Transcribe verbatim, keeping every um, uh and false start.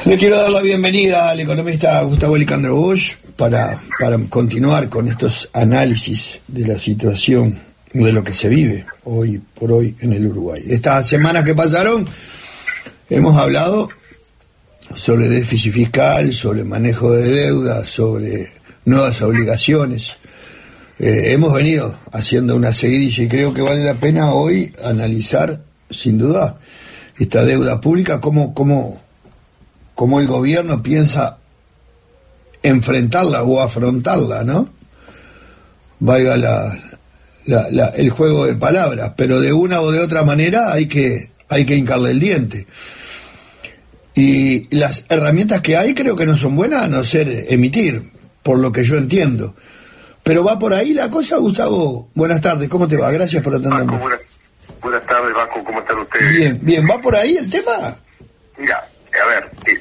Le quiero dar la bienvenida al economista Gustavo Licandro Bosch para, para continuar con estos análisis de la situación de lo que se vive hoy por hoy en el Uruguay. Estas semanas que pasaron hemos hablado sobre déficit fiscal, sobre manejo de deuda, sobre nuevas obligaciones. Eh, hemos venido haciendo una seguidilla y creo que vale la pena hoy analizar, sin duda, esta deuda pública, cómo, cómo, cómo el gobierno piensa enfrentarla o afrontarla, ¿no? Valga la, la, la, el juego de palabras, pero de una o de otra manera hay que, hay que hincarle el diente. Y las herramientas que hay creo que no son buenas, a no ser emitir, por lo que yo entiendo. Pero va por ahí la cosa, Gustavo. Buenas tardes, ¿cómo te va? Gracias por atenderme. Buenas, buenas tardes, Vasco, ¿cómo están ustedes? Bien, bien, ¿va por ahí el tema? Mira,